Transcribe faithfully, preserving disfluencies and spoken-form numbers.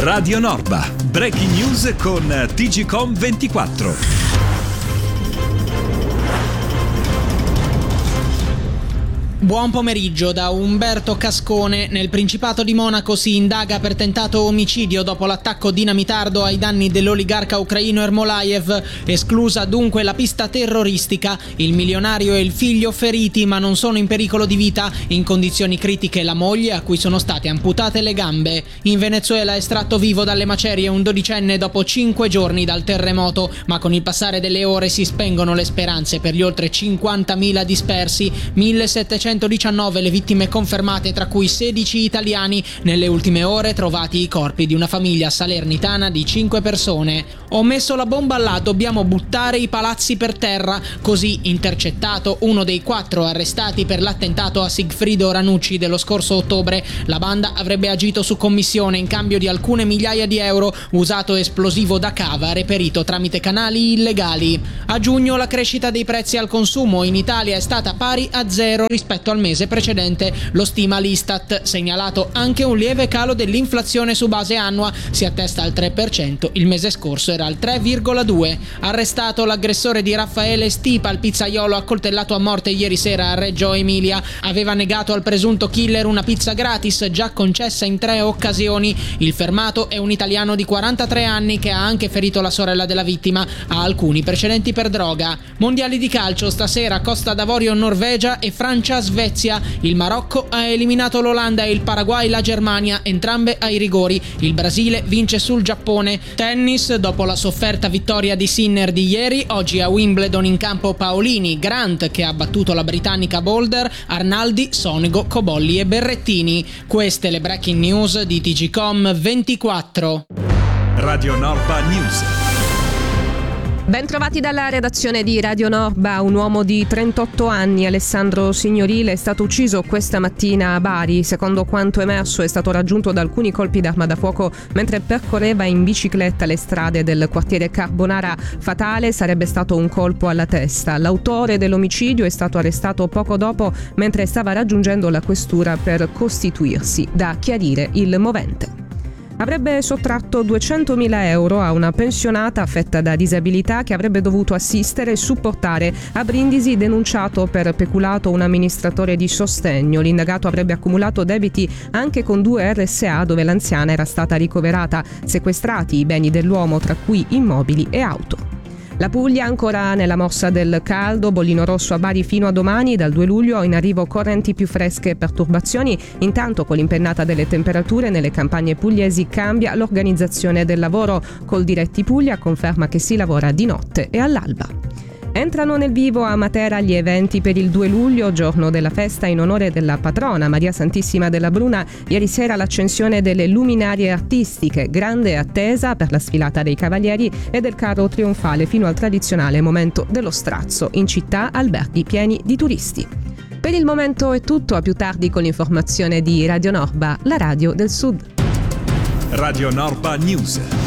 Radio Norba, breaking news con T G Com ventiquattro. Buon pomeriggio da Umberto Cascone. Nel Principato di Monaco si indaga per tentato omicidio dopo l'attacco dinamitardo ai danni dell'oligarca ucraino Ermolaev. Esclusa dunque la pista terroristica. Il milionario e il figlio feriti ma non sono in pericolo di vita. In condizioni critiche la moglie, a cui sono state amputate le gambe. In Venezuela è estratto vivo dalle macerie un dodicenne dopo cinque giorni dal terremoto, ma con il passare delle ore si spengono le speranze per gli oltre cinquantamila dispersi. millesettecentodiciannove le vittime confermate, tra cui sedici italiani. Nelle ultime ore trovati i corpi di una famiglia salernitana di cinque persone. Ho messo la bomba là, dobbiamo buttare i palazzi per terra. Così intercettato uno dei quattro arrestati per l'attentato a Sigfrido Ranucci dello scorso ottobre. La banda avrebbe agito su commissione in cambio di alcune migliaia di euro, usato esplosivo da cava reperito tramite canali illegali. A giugno la crescita dei prezzi al consumo in Italia è stata pari a zero rispetto al mese precedente, lo stima l'Istat. Segnalato anche un lieve calo dell'inflazione su base annua, si attesta al tre per cento, il mese scorso era al tre virgola due. Arrestato l'aggressore di Raffaele Stipa, il pizzaiolo accoltellato a morte ieri sera a Reggio Emilia. Aveva negato al presunto killer una pizza gratis già concessa in tre occasioni. Il fermato è un italiano di quarantatré anni che ha anche ferito la sorella della vittima, ha alcuni precedenti per droga. Mondiali di calcio stasera: Costa d'Avorio Norvegia e Francia Svezia. Il Marocco ha eliminato l'Olanda e il Paraguay la Germania, entrambe ai rigori. Il Brasile vince sul Giappone. Tennis: dopo la sofferta vittoria di Sinner di ieri, oggi a Wimbledon in campo Paolini, Grant che ha battuto la britannica Boulder, Arnaldi, Sonego, Cobolli e Berrettini. Queste le breaking news di T G Com ventiquattro. Radio Norba News. Ben trovati dalla redazione di Radio Norba. Un uomo di trentotto anni, Alessandro Signorile, è stato ucciso questa mattina a Bari. Secondo quanto emerso, è stato raggiunto da alcuni colpi d'arma da fuoco mentre percorreva in bicicletta le strade del quartiere Carbonara. Fatale sarebbe stato un colpo alla testa. L'autore dell'omicidio è stato arrestato poco dopo mentre stava raggiungendo la questura per costituirsi. Da chiarire il movente. Avrebbe sottratto duecentomila euro a una pensionata affetta da disabilità che avrebbe dovuto assistere e supportare. A Brindisi, denunciato per peculato un amministratore di sostegno. L'indagato avrebbe accumulato debiti anche con due R S A dove l'anziana era stata ricoverata. Sequestrati i beni dell'uomo, tra cui immobili e auto. La Puglia ancora nella morsa del caldo, bollino rosso a Bari fino a domani. Dal due luglio in arrivo correnti più fresche e perturbazioni. Intanto, con l'impennata delle temperature nelle campagne pugliesi, cambia l'organizzazione del lavoro. Col Diretti Puglia conferma che si lavora di notte e all'alba. Entrano nel vivo a Matera gli eventi per il due luglio, giorno della festa in onore della patrona Maria Santissima della Bruna. Ieri sera l'accensione delle luminarie artistiche, grande attesa per la sfilata dei cavalieri e del carro trionfale fino al tradizionale momento dello strazzo. In città alberghi pieni di turisti. Per il momento è tutto, a più tardi con l'informazione di Radio Norba, la radio del Sud. Radio Norba News.